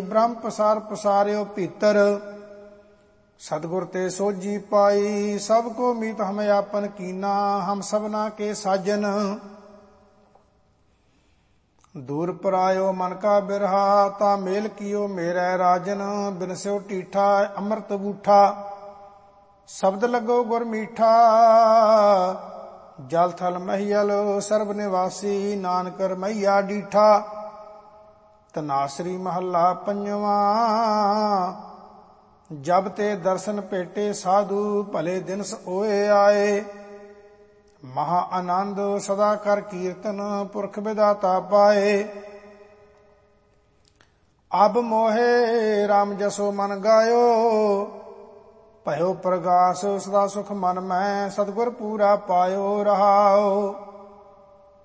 ਬ੍ਰਹਮ ਪਸਾਰ ਪਸਾਰਿਓ ਭੀਤਰ। सतगुर ते सोझी पाई सब को मीत हम आपन कीना, हम सबना के साजन। दूर परायो मन का बिरहा ता मेल कियो मेरे राजन। बिन स्यो टीठा अमृत बूठा शब्द लगो गुर मीठा। जल थल महियल सर्ब निवासी नानकर मैया डीठा। तनासरी महला पंजवा जब ते दर्शन भेटे साधु भले दिन ओए आए। महा आनंद सदा कर कीर्तन पुरख विधाता पाए। अब मोहे राम जसो मन गायो भयो प्रगास सदा सुख मन में सतगुर पूरा पायो रहाओ।